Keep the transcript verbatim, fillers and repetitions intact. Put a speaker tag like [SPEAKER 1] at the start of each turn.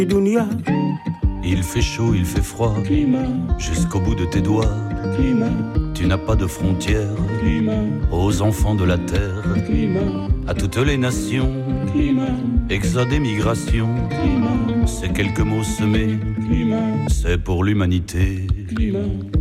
[SPEAKER 1] Dunia.
[SPEAKER 2] Il fait chaud, il fait froid, jusqu'au bout de tes doigts. Tu n'as pas de frontières, aux enfants de la terre, à toutes les nations, exode et migration. Ces quelques mots semés, c'est pour l'humanité.